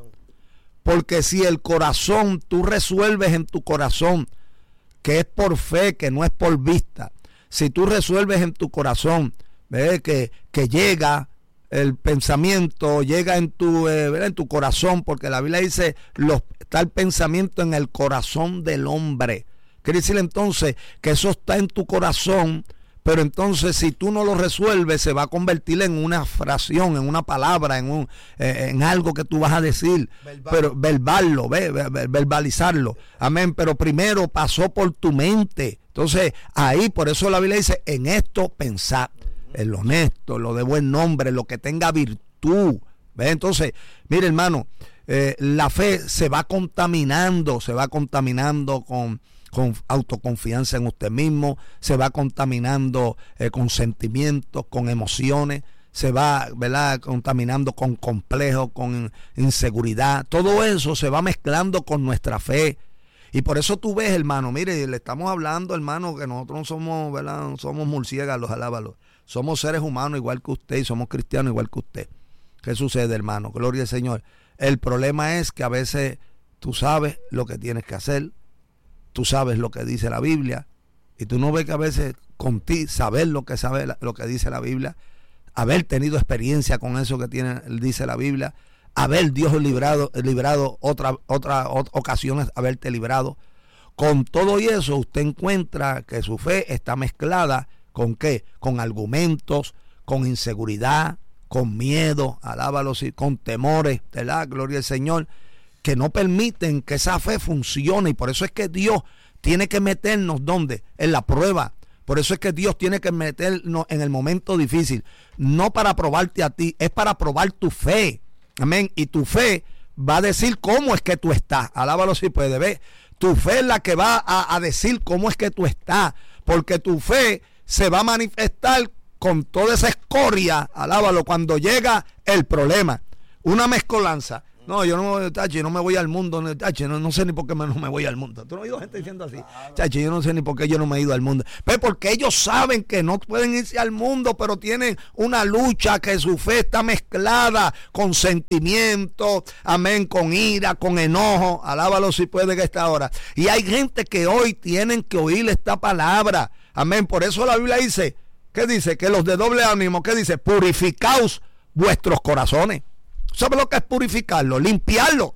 Porque si el corazón, tú resuelves en tu corazón que es por fe, que no es por vista. Si tú resuelves en tu corazón, ¿ves? Que, que llega el pensamiento, llega en tu, eh, en tu corazón, porque la Biblia dice, los, está el pensamiento en el corazón del hombre. Quiere decir entonces que eso está en tu corazón, pero entonces si tú no lo resuelves se va a convertir en una fracción, en una palabra, en un eh, en algo que tú vas a decir, verbal. Pero verballo, ve, ver, verbalizarlo, amén, pero primero pasó por tu mente. Entonces ahí, por eso la Biblia dice, en esto pensad, en lo honesto, lo de buen nombre, lo que tenga virtud, ¿ve? Entonces, mire hermano, eh, la fe se va contaminando, se va contaminando con con autoconfianza en usted mismo, se va contaminando eh, con sentimientos, con emociones, se va, ¿verdad?, contaminando con complejos, con inseguridad. Todo eso se va mezclando con nuestra fe. Y por eso tú ves, hermano, mire, le estamos hablando, hermano, que nosotros no somos, ¿verdad?, no somos murciélagos, alábalo. Somos seres humanos igual que usted y somos cristianos igual que usted. ¿Qué sucede, hermano? Gloria al Señor. El problema es que a veces tú sabes lo que tienes que hacer, tú sabes lo que dice la Biblia, y tú no ves que a veces con ti saber lo que sabe lo que dice la Biblia, haber tenido experiencia con eso que tiene, dice la Biblia, haber Dios librado, librado otra, otra, otra ocasiones, haberte librado. Con todo y eso, usted encuentra que su fe está mezclada con ¿qué? Con argumentos, con inseguridad, con miedo, alábalo, con temores, ¿verdad? Gloria al Señor, que no permiten que esa fe funcione. Y por eso es que Dios tiene que meternos, ¿dónde? En la prueba. Por eso es que Dios tiene que meternos en el momento difícil. No para probarte a ti, es para probar tu fe. Amén. Y tu fe va a decir cómo es que tú estás. Alábalo si puede ver. Tu fe es la que va a, a decir cómo es que tú estás. Porque tu fe se va a manifestar con toda esa escoria. Alábalo cuando llega el problema. Una mezcolanza. No, yo no, tachi, no me voy al mundo, tachi, no, no sé ni por qué me, no me voy al mundo. ¿Tú no has oído gente diciendo así? Tachi, yo no sé ni por qué yo no me he ido al mundo. Pero porque ellos saben que no pueden irse al mundo, pero tienen una lucha, que su fe está mezclada con sentimientos, amén, con ira, con enojo. Alábalo si puede que esta hora. Y hay gente que hoy tienen que oír esta palabra, amén. Por eso la Biblia dice, ¿qué dice? Que los de doble ánimo, ¿qué dice? Purificaos vuestros corazones. ¿Sabes lo que es purificarlo? Limpiarlo.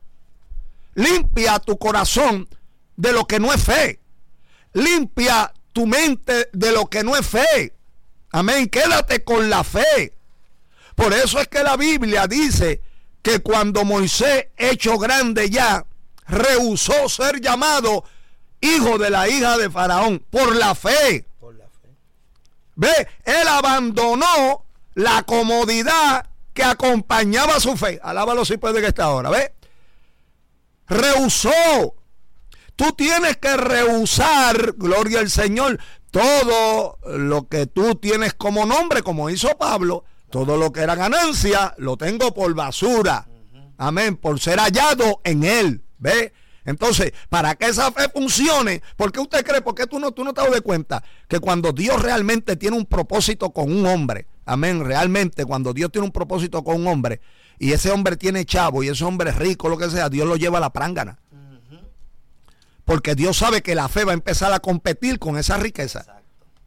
Limpia tu corazón de lo que no es fe. Limpia tu mente de lo que no es fe. Amén. Quédate con la fe. Por eso es que la Biblia dice que cuando Moisés, hecho grande ya, rehusó ser llamado hijo de la hija de Faraón por la fe. Por la fe. Ve, él abandonó la comodidad que acompañaba su fe. Alábalo si puede que esta hora, ¿ve? rehusó. Tú tienes que rehusar, gloria al Señor, todo lo que tú tienes como nombre, como hizo Pablo. Todo lo que era ganancia, lo tengo por basura. Amén, por ser hallado en él. ¿Ve? Entonces, para que esa fe funcione, ¿por qué usted cree? ¿Por qué tú no, tú no te das cuenta que cuando Dios realmente tiene un propósito con un hombre, amén, realmente cuando Dios tiene un propósito con un hombre, y ese hombre tiene chavo, y ese hombre es rico, lo que sea, Dios lo lleva a la prángana? Porque Dios sabe que la fe va a empezar a competir con esa riqueza. Exacto.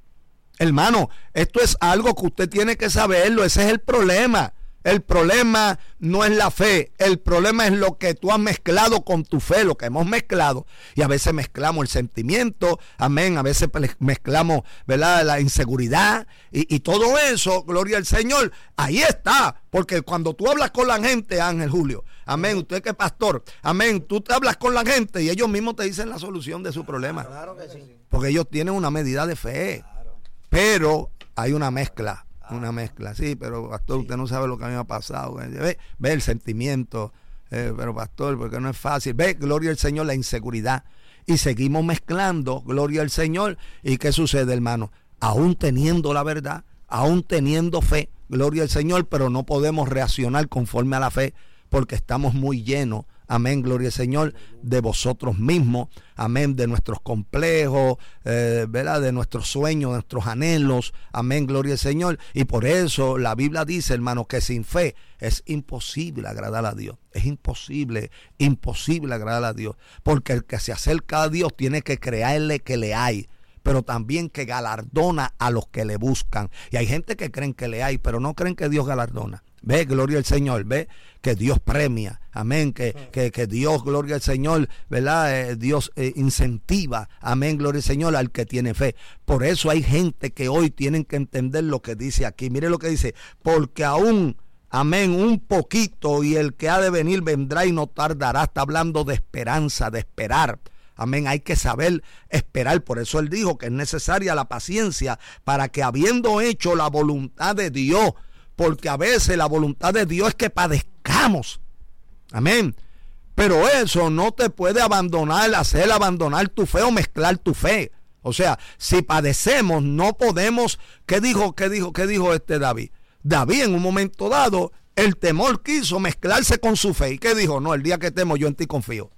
Hermano, esto es algo que usted tiene que saberlo. Ese es el problema. El problema no es la fe. El problema es lo que tú has mezclado con tu fe, lo que hemos mezclado. Y a veces mezclamos el sentimiento, amén. A veces mezclamos, ¿verdad?, la inseguridad. Y, y todo eso, gloria al Señor, ahí está. Porque cuando tú hablas con la gente, Ángel Julio, amén, usted que es pastor, amén, tú te hablas con la gente y ellos mismos te dicen la solución de su problema. Claro que sí. Porque ellos tienen una medida de fe. Claro. Pero hay una mezcla. Una mezcla, sí, pero pastor, usted no sabe lo que a mí me ha pasado. Ve, ve el sentimiento, eh, pero pastor, porque no es fácil. Ve, gloria al Señor, la inseguridad. Y seguimos mezclando, gloria al Señor. ¿Y qué sucede, hermano? Aún teniendo la verdad, aún teniendo fe, gloria al Señor, pero no podemos reaccionar conforme a la fe, porque estamos muy llenos, amén, gloria al Señor, de vosotros mismos, amén, de nuestros complejos, eh, ¿verdad?, de nuestros sueños, de nuestros anhelos, amén, gloria al Señor. Y por eso la Biblia dice, hermano, que sin fe es imposible agradar a Dios. Es imposible, imposible agradar a Dios, porque el que se acerca a Dios tiene que creerle que le hay, pero también que galardona a los que le buscan. Y hay gente que creen que le hay, pero no creen que Dios galardona. Ve, gloria al Señor, ve que Dios premia, amén, que, que, que Dios, gloria al Señor, ¿verdad? Eh, Dios eh, incentiva, amén, gloria al Señor, al que tiene fe. Por eso hay gente que hoy tienen que entender lo que dice aquí. Mire lo que dice, porque aún, amén, un poquito, y el que ha de venir vendrá y no tardará. Está hablando de esperanza, de esperar. Amén, hay que saber esperar. Por eso él dijo que es necesaria la paciencia para que, habiendo hecho la voluntad de Dios, porque a veces la voluntad de Dios es que padezcamos, amén, pero eso no te puede abandonar, hacer abandonar tu fe o mezclar tu fe. O sea, si padecemos no podemos. ¿Qué dijo, qué dijo, qué dijo este David? David en un momento dado, el temor quiso mezclarse con su fe. ¿Y qué dijo? No, el día que temo yo en ti confío.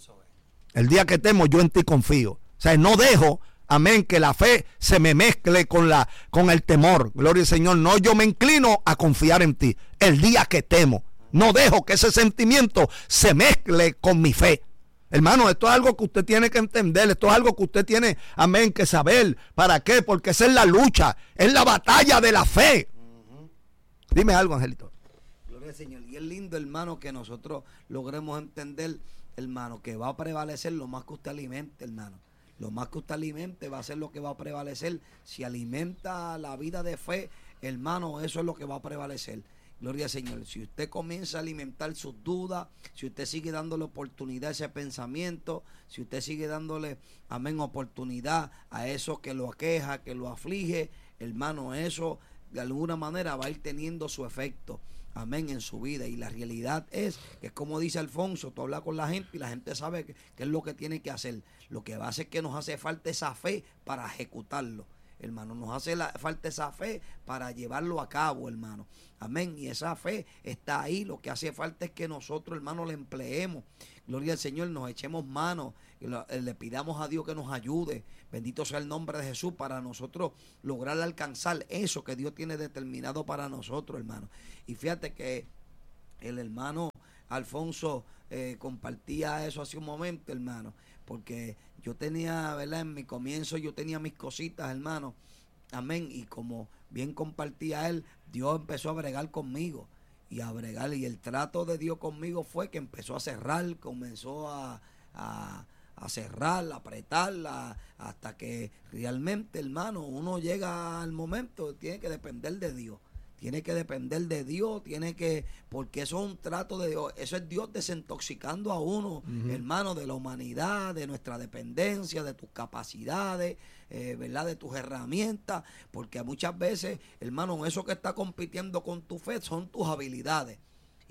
El día que temo yo en ti confío. O sea, no dejo, amén, que la fe se me mezcle con, la, con el temor. Gloria al Señor. No, yo me inclino a confiar en ti. El día que temo. No dejo que ese sentimiento se mezcle con mi fe. Hermano, esto es algo que usted tiene que entender. Esto es algo que usted tiene, amén, que saber. ¿Para qué? Porque esa es la lucha. Es la batalla de la fe. Uh-huh. Dime algo, Angelito. Gloria al Señor. Y es lindo, hermano, que nosotros logremos entender, hermano, que va a prevalecer lo más que usted alimente, hermano. Lo más que usted alimente va a ser lo que va a prevalecer. Si alimenta la vida de fe, hermano, eso es lo que va a prevalecer. Gloria al Señor. Si usted comienza a alimentar sus dudas, si usted sigue dándole oportunidad a ese pensamiento, si usted sigue dándole, amén, oportunidad a eso que lo aqueja, que lo aflige, hermano, eso de alguna manera va a ir teniendo su efecto, amén, en su vida. Y la realidad es que, como dice Alfonso, tú hablas con la gente y la gente sabe qué es lo que tiene que hacer. Lo que va a hacer es que nos hace falta esa fe para ejecutarlo, hermano. Nos hace la, falta esa fe para llevarlo a cabo, hermano. Amén. Y esa fe está ahí. Lo que hace falta es que nosotros, hermano, la empleemos. Gloria al Señor, nos echemos manos, y lo, le pidamos a Dios que nos ayude. Bendito sea el nombre de Jesús, para nosotros lograr alcanzar eso que Dios tiene determinado para nosotros, hermano. Y fíjate que el hermano Alfonso eh, compartía eso hace un momento, hermano, porque yo tenía, ¿verdad? En mi comienzo yo tenía mis cositas, hermano, amén, y como bien compartía él, Dios empezó a bregar conmigo, y a bregar, y el trato de Dios conmigo fue que empezó a cerrar, comenzó a, a, a cerrar, a apretarla, hasta que realmente, hermano, uno llega al momento, tiene que depender de Dios. Tiene que depender de Dios, tiene que, porque eso es un trato de Dios, eso es Dios desintoxicando a uno, uh-huh. hermano, de la humanidad, de nuestra dependencia, de tus capacidades, eh, ¿verdad? De tus herramientas, porque muchas veces, hermano, eso que está compitiendo con tu fe son tus habilidades.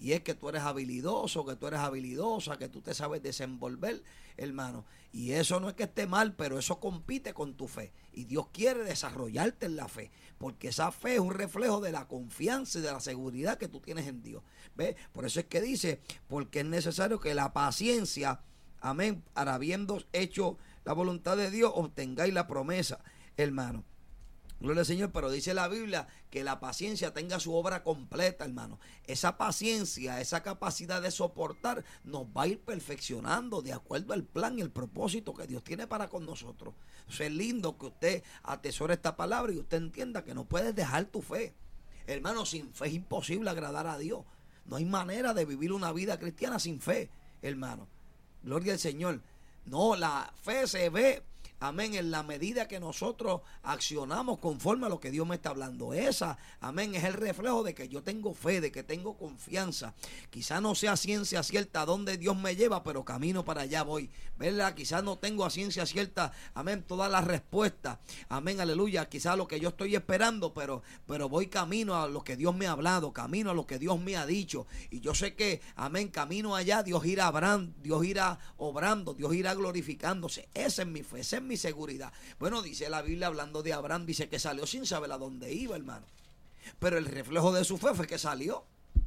y es que tú eres habilidoso, que tú eres habilidosa, que tú te sabes desenvolver, hermano. Y eso no es que esté mal, pero eso compite con tu fe. Y Dios quiere desarrollarte en la fe, porque esa fe es un reflejo de la confianza y de la seguridad que tú tienes en Dios. ¿Ves? Por eso es que dice, porque es necesario que la paciencia, amén, para habiendo hecho la voluntad de Dios, obtengáis la promesa, hermano. Gloria al Señor, pero dice la Biblia que la paciencia tenga su obra completa, hermano. Esa paciencia, esa capacidad de soportar nos va a ir perfeccionando de acuerdo al plan y el propósito que Dios tiene para con nosotros. Eso es lindo que usted atesore esta palabra y usted entienda que no puedes dejar tu fe. Hermano, sin fe es imposible agradar a Dios. No hay manera de vivir una vida cristiana sin fe, hermano. Gloria al Señor. No, la fe se ve, amén, en la medida que nosotros accionamos conforme a lo que Dios me está hablando. Esa, amén, es el reflejo de que yo tengo fe, de que tengo confianza. Quizá no sea ciencia cierta a dónde Dios me lleva, pero camino para allá voy, ¿verdad? Quizás no tengo a ciencia cierta, amén, todas las respuestas, amén, aleluya, quizás lo que yo estoy esperando, pero, pero voy camino a lo que Dios me ha hablado, camino a lo que Dios me ha dicho. Y yo sé que, amén, camino allá, Dios irá obrando, Dios irá obrando, Dios irá glorificándose. Esa es mi fe, esa es mi seguridad. Bueno, dice la Biblia, hablando de Abraham, dice que salió sin saber a dónde iba, hermano. Pero el reflejo de su fe fue que salió.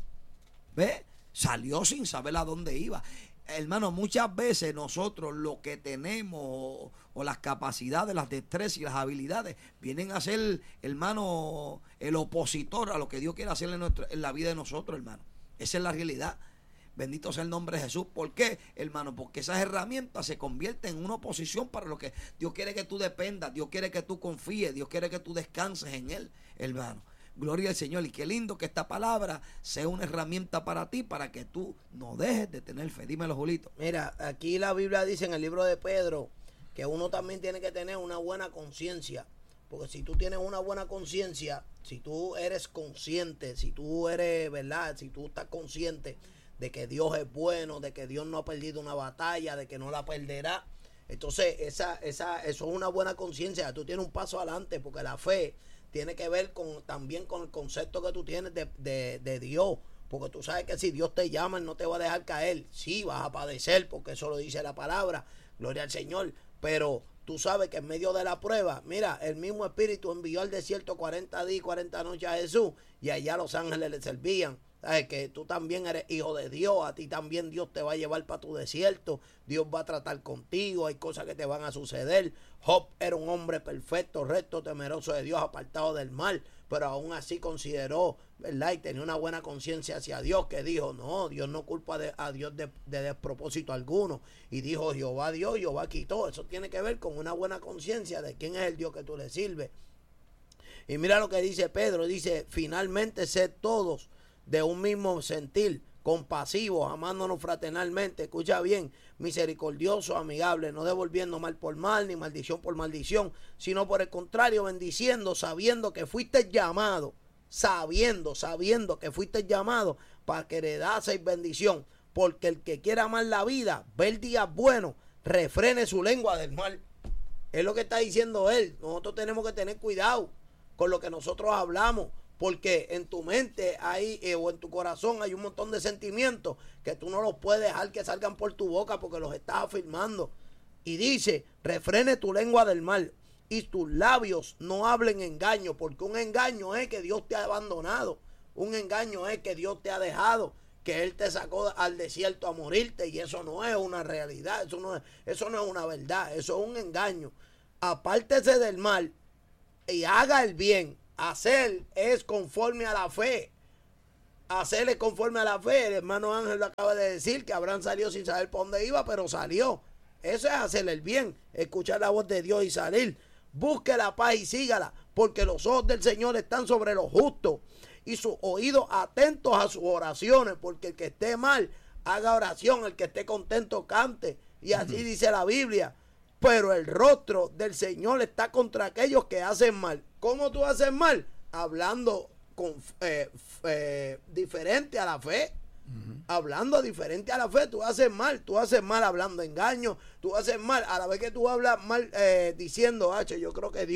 ¿Ve? Salió sin saber a dónde iba. Hermano, muchas veces nosotros lo que tenemos o, o las capacidades, las destrezas y las habilidades vienen a ser, hermano, el opositor a lo que Dios quiere hacer en, nuestro, en la vida de nosotros, hermano. Esa es la realidad. Bendito sea el nombre de Jesús. ¿Por qué, hermano? Porque esas herramientas se convierten en una oposición para lo que Dios quiere que tú dependas, Dios quiere que tú confíes, Dios quiere que tú descanses en Él, hermano. Gloria al Señor. Y qué lindo que esta palabra sea una herramienta para ti, para que tú no dejes de tener fe. Dímelo, Julito. Mira, aquí la Biblia dice en el libro de Pedro que uno también tiene que tener una buena conciencia. Porque si tú tienes una buena conciencia, si tú eres consciente, si tú eres, ¿verdad? Si tú estás consciente de que Dios es bueno, de que Dios no ha perdido una batalla, de que no la perderá. Entonces, esa, esa, eso es una buena conciencia. Tú tienes un paso adelante, porque la fe tiene que ver con también con el concepto que tú tienes de, de, de Dios. Porque tú sabes que si Dios te llama, Él no te va a dejar caer. Sí, vas a padecer, porque eso lo dice la palabra. Gloria al Señor. Pero tú sabes que en medio de la prueba, mira, el mismo Espíritu envió al desierto cuarenta días y cuarenta noches a Jesús, y allá los ángeles le servían. ¿Sabes? Que tú también eres hijo de Dios, a ti también Dios te va a llevar para tu desierto, Dios va a tratar contigo, hay cosas que te van a suceder. Job era un hombre perfecto, recto, temeroso de Dios, apartado del mal, pero aún así consideró, ¿verdad? Y tenía una buena conciencia hacia Dios, que dijo, no, Dios no culpa de, a Dios de, de despropósito alguno, y dijo, Jehová dio, Jehová quitó. Eso tiene que ver con una buena conciencia de quién es el Dios que tú le sirves. Y mira lo que dice Pedro, dice, finalmente sed todos de un mismo sentir, compasivos, amándonos fraternalmente, escucha bien, misericordiosos, amigables, no devolviendo mal por mal, ni maldición por maldición, sino por el contrario, bendiciendo, sabiendo que fuiste llamado, sabiendo, sabiendo que fuiste llamado para que heredaseis bendición, porque el que quiera amar la vida, ver días buenos, refrene su lengua del mal. Es lo que está diciendo él. Nosotros tenemos que tener cuidado con lo que nosotros hablamos, porque en tu mente hay, eh, o en tu corazón hay un montón de sentimientos que tú no los puedes dejar que salgan por tu boca, porque los estás afirmando. Y dice, refrene tu lengua del mal y tus labios no hablen engaño, porque un engaño es que Dios te ha abandonado, un engaño es que Dios te ha dejado, que Él te sacó al desierto a morirte, y eso no es una realidad, eso no es, eso no es una verdad, eso es un engaño. Apártese del mal y haga el bien. Hacer es conforme a la fe. Hacer es conforme a la fe. El hermano Ángel lo acaba de decir, que Abraham salió sin saber por dónde iba, pero salió. Eso es hacer el bien, escuchar la voz de Dios y salir. Busque la paz y sígala, porque los ojos del Señor están sobre los justos y sus oídos atentos a sus oraciones, porque el que esté mal haga oración, el que esté contento cante. Y así uh-huh. dice la Biblia. Pero el rostro del Señor está contra aquellos que hacen mal. ¿Cómo tú haces mal? Hablando con, eh, eh, diferente a la fe. Uh-huh. Hablando diferente a la fe, tú haces mal. Tú haces mal hablando engaño. Tú haces mal a la vez que tú hablas mal eh, diciendo, H, yo creo que Dios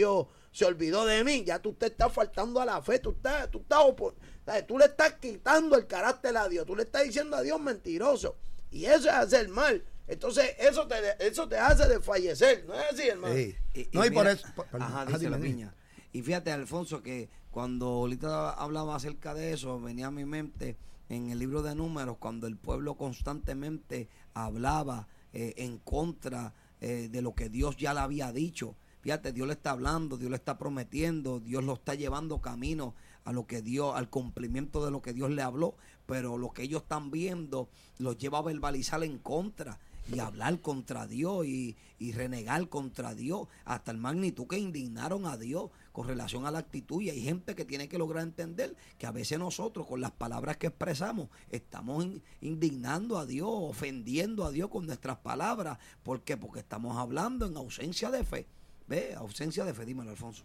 se olvidó de mí. Ya tú te estás faltando a la fe, tú estás, tú estás, tú le estás quitando el carácter a Dios, tú le estás diciendo a Dios mentiroso. Y eso es hacer mal. Entonces, eso te, eso te hace desfallecer, ¿no es así, hermano? Sí. Y, no, y, y por eso. Por, ajá, dice ajá, la piña. Y fíjate, Alfonso, que cuando ahorita hablaba acerca de eso, venía a mi mente en el libro de Números, cuando el pueblo constantemente hablaba eh, en contra eh, de lo que Dios ya le había dicho. Fíjate, Dios le está hablando, Dios le está prometiendo, Dios lo está llevando camino a lo que Dios, al cumplimiento de lo que Dios le habló, pero lo que ellos están viendo los lleva a verbalizar en contra y hablar contra Dios y, y renegar contra Dios, hasta el magnitud que indignaron a Dios con relación a la actitud. Y hay gente que tiene que lograr entender que a veces nosotros con las palabras que expresamos estamos in, indignando a Dios, ofendiendo a Dios con nuestras palabras. ¿Por qué? Porque estamos hablando en ausencia de fe. ¿Ve? Ausencia de fe, dímelo, Alfonso.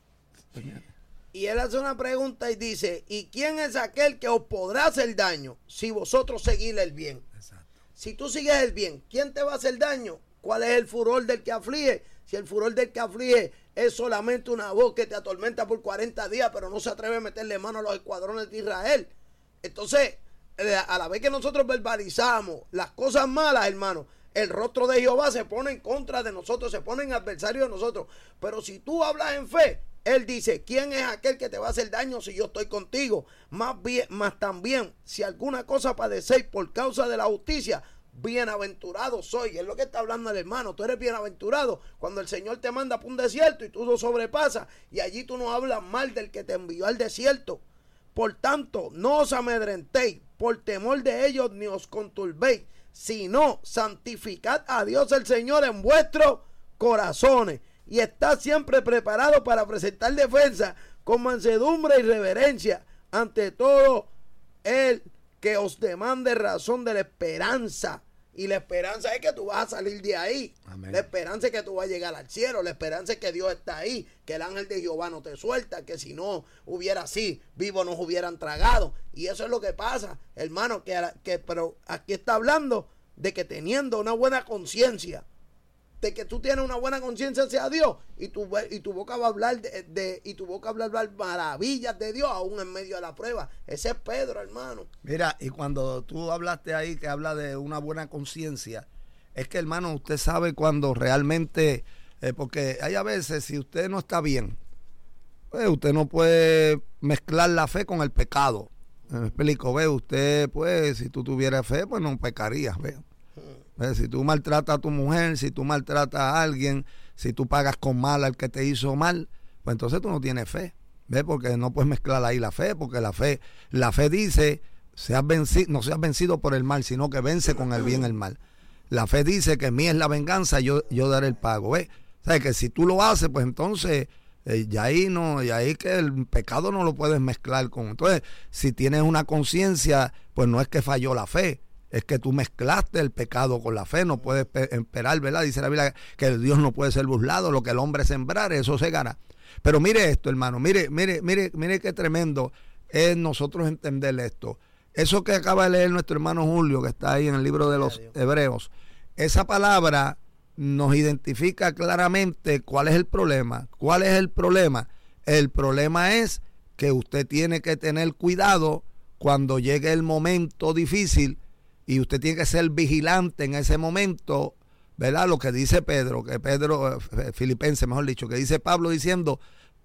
Y él hace una pregunta y dice, ¿y quién es aquel que os podrá hacer daño si vosotros seguís el bien? Exacto. Si tú sigues el bien, ¿quién te va a hacer daño? ¿Cuál es el furor del que aflige? Si el furor del que aflige es solamente una voz que te atormenta por cuarenta días, pero no se atreve a meterle mano a los escuadrones de Israel. Entonces, a la vez que nosotros verbalizamos las cosas malas, hermano, el rostro de Jehová se pone en contra de nosotros, se pone en adversario de nosotros. Pero si tú hablas en fe, Él dice, ¿quién es aquel que te va a hacer daño si yo estoy contigo? Más bien, más también, si alguna cosa padecéis por causa de la justicia, bienaventurado soy. Es lo que está hablando el hermano. Tú eres bienaventurado cuando el Señor te manda para un desierto y tú lo sobrepasas, y allí tú no hablas mal del que te envió al desierto. Por tanto, no os amedrentéis por temor de ellos, ni os conturbéis, sino santificad a Dios el Señor en vuestros corazones, y está siempre preparado para presentar defensa con mansedumbre y reverencia ante todo el que os demande razón de la esperanza. Y la esperanza es que tú vas a salir de ahí. Amén. La esperanza es que tú vas a llegar al cielo. La esperanza es que Dios está ahí, que el ángel de Jehová no te suelta, que si no hubiera así, vivos nos hubieran tragado. Y eso es lo que pasa, hermano, que, que pero aquí está hablando de que teniendo una buena conciencia, de que tú tienes una buena conciencia hacia Dios, y tu, y tu boca va a hablar de, de y tu boca va a hablar maravillas de Dios aún en medio de la prueba. Ese es Pedro, hermano. Mira, y cuando tú hablaste ahí que habla de una buena conciencia, es que, hermano, usted sabe cuando realmente, eh, porque hay a veces, si usted no está bien, pues usted no puede mezclar la fe con el pecado. Me explico, ve, usted, pues, si tú tuvieras fe, pues no pecarías, ve. ¿Ves? Si tú maltratas a tu mujer, si tú maltratas a alguien, si tú pagas con mal al que te hizo mal, pues entonces tú no tienes fe, ¿ves? Porque no puedes mezclar ahí la fe, porque la fe, la fe dice, seas vencido, no seas vencido por el mal, sino que vence con el bien el mal. La fe dice que mía es la venganza, yo, yo daré el pago, ¿ves? O sea, que si tú lo haces, pues entonces eh, ya ahí no, ya ahí que el pecado no lo puedes mezclar con. Entonces, si tienes una conciencia, pues no es que falló la fe, es que tú mezclaste el pecado con la fe. No puedes esperar, ¿verdad? Dice la Biblia que el Dios no puede ser burlado, lo que el hombre sembrar, eso se gana. Pero mire esto, hermano, mire, mire, mire, mire qué tremendo es nosotros entender esto. Eso que acaba de leer nuestro hermano Julio, que está ahí en el libro de los Hebreos, esa palabra nos identifica claramente cuál es el problema. ¿Cuál es el problema? El problema es que usted tiene que tener cuidado cuando llegue el momento difícil, y usted tiene que ser vigilante en ese momento, ¿verdad? Lo que dice Pedro, que Pedro, eh, Filipenses, mejor dicho, que dice Pablo diciendo,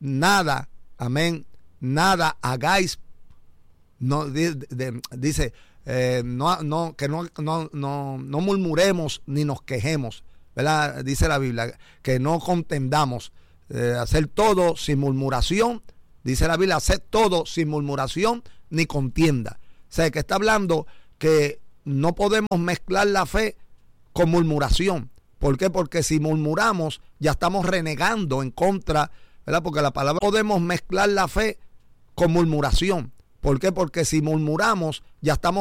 nada, amén, nada hagáis, no, de, de, dice, eh, no, no, que no, no, no, no murmuremos ni nos quejemos, ¿verdad? Dice la Biblia, que no contendamos, eh, hacer todo sin murmuración, dice la Biblia, hacer todo sin murmuración ni contienda. O sea, que está hablando que no podemos mezclar la fe con murmuración. ¿Por qué? Porque si murmuramos, ya estamos renegando en contra, ¿verdad? Porque la palabra, podemos mezclar la fe con murmuración. ¿Por qué? Porque si murmuramos, ya estamos